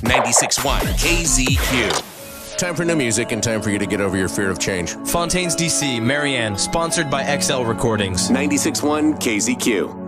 96.1 KZQ. Time for new music and time for you to get over your fear of change. Fontaines, DC, Marianne, sponsored by XL Recordings. 96.1 KZQ.